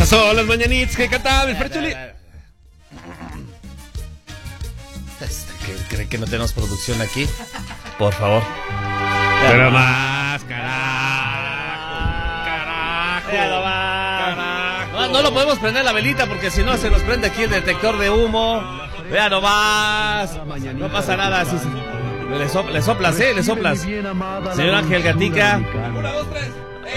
Esas son las mañanitas que cantaba el Fercholi. ¿Cree que no tenemos producción aquí? Por favor. Pero más, carajo. No lo podemos prender la velita porque si no se nos prende aquí el detector de humo. Vea nomás. No pasa nada. Sí. Le soplas, le soplas. Señor Ángel Gatica. 1, 2, 3.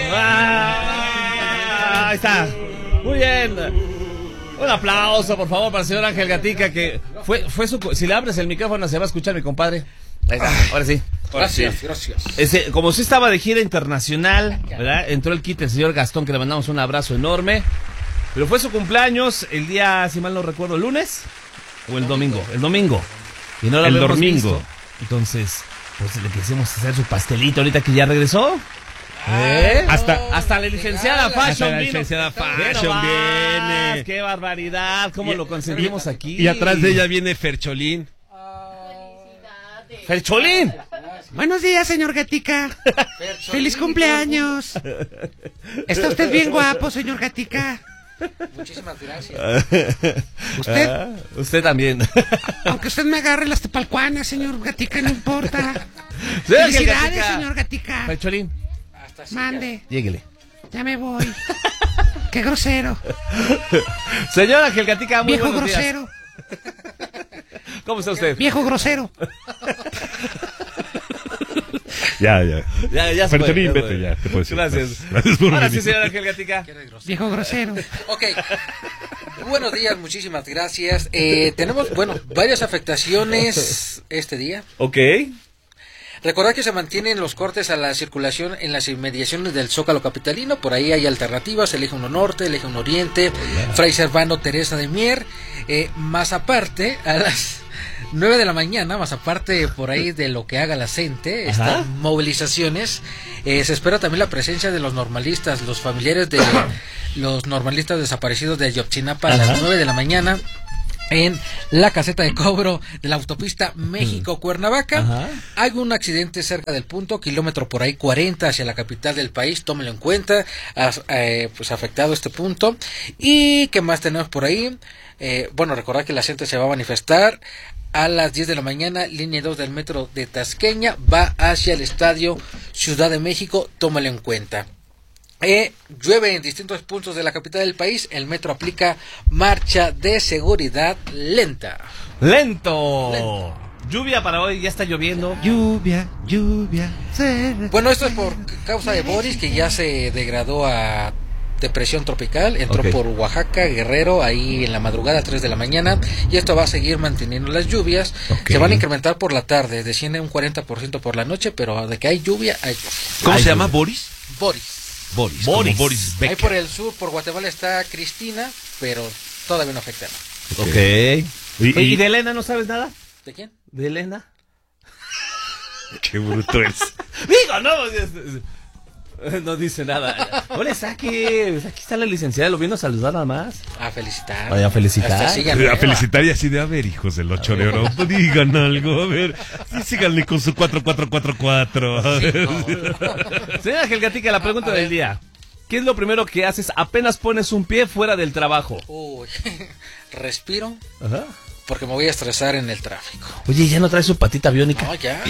Ahí está. Muy bien. Un aplauso, por favor, para el señor Ángel Gatica, que fue su... Si le abres el micrófono se va a escuchar, mi compadre. Ahí está, ahora sí. Gracias. Como usted estaba de gira internacional, ¿verdad? Entró el kit el señor Gastón, que le mandamos un abrazo enorme. Pero fue su cumpleaños el día, si mal no recuerdo, ¿el lunes? ¿O el domingo? El domingo. Y no lo habíamos visto. Entonces, pues le quisimos hacer su pastelito ahorita que ya regresó. Hasta la licenciada Fashion la vino. licenciada Fashion viene. ¡Qué barbaridad! ¿Cómo lo consentimos aquí? Y atrás de ella viene Fercholín. ¡Fercholín! Buenos días, señor Gatica. ¡Feliz cumpleaños! Está usted bien guapo, señor Gatica. Muchísimas gracias. Usted también. Aunque usted me agarre las tepalcuanas, señor Gatica, no importa. Señor Felicidades, Gatica. señor Gatica. Fercholín, Mande, lléguele. ya me voy. Qué grosero. Señor Ángel Gatica, muy Viejo buenos días. grosero. ¿Cómo está usted? Viejo grosero. Ya. Ya se Fercholín, fue. vete ya. Te puedo decir. Gracias. Gracias por Ahora venir. sí, señor Ángel Gatica. Viejo grosero. Ok. Buenos días, muchísimas gracias. Tenemos, varias afectaciones este día. Ok. Recordad que se mantienen los cortes a la circulación en las inmediaciones del Zócalo capitalino. Por ahí hay alternativas, el eje 1 norte, el eje 1 oriente, Fray Servando, Teresa de Mier. Más aparte, a las 9 de la mañana, más aparte por ahí de lo que haga la gente, estas movilizaciones, se espera también la presencia de los normalistas, los familiares de los normalistas desaparecidos de Ayotzinapa a las 9 de la mañana. En la caseta de cobro de la autopista México-Cuernavaca. Hay un accidente cerca del punto, kilómetro por ahí 40 hacia la capital del país, tómelo en cuenta, pues afectado este punto. ¿Y qué más tenemos por ahí? Recordad que la gente se va a manifestar a las 10 de la mañana, línea 2 del metro de Tasqueña, va hacia el estadio Ciudad de México, tómelo en cuenta. Llueve en distintos puntos de la capital del país. El metro aplica marcha de seguridad lenta. Lento. Lluvia para hoy, ya está lloviendo. Lluvia. Bueno, esto es por causa de Boris, que ya se degradó a depresión tropical. Entró por Oaxaca, Guerrero, ahí en la madrugada, 3 de la mañana. Y esto va a seguir manteniendo las lluvias. Se van a incrementar por la tarde, desciende un 40% por la noche, pero de que hay lluvia, hay lluvia. ¿Cómo se llama? ¿Boris? Boris. Boris Ahí por el sur, por Guatemala está Cristina, pero todavía no afecta nada. Ok. ¿Y de Elena no sabes nada? ¿De quién? ¿De Elena? Qué bruto es. Digo, no dice nada. Hola, Saki. Aquí está la licenciada, lo vino a saludar nada más. A felicitar. Vaya a felicitar. Hasta síganme, A felicitar y así de, a ver, hijos del 8 de oro, digan algo, a ver, síganle con su 4444. A ver. Señor Ángel Gatica, la pregunta del día. ¿Qué es lo primero que haces apenas pones un pie fuera del trabajo? Uy, respiro, Ajá. porque me voy a estresar en el tráfico. Oye, ¿ya no traes su patita biónica? No, ya.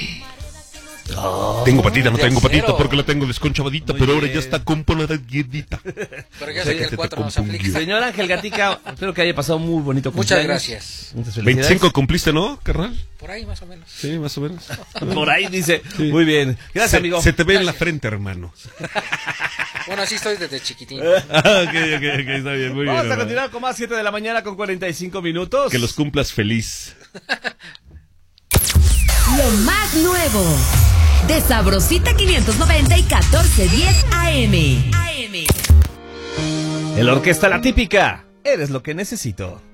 Tengo patita, no de tengo patita acero. porque la tengo desconchavadita, pero ahora ya está componadita. Pero ya soy el 4, no se aplica. Señor Ángel Gatica, espero que haya pasado muy bonito Muchas cumpleaños. gracias. Muchas felicidades. 25 cumpliste, ¿no, carnal? Por ahí más o menos. Sí, más o menos. Por ahí dice. Sí. Muy bien. Gracias, amigo. Se te ve en la frente, hermano. Bueno, así estoy desde chiquitín. Ok, está bien, muy Vamos bien. a continuar con más 7 de la mañana con 45 minutos. Que los cumplas feliz. Lo más nuevo de Sabrosita 590 y 1410 AM. El Orquesta La Típica. Eres lo que necesito.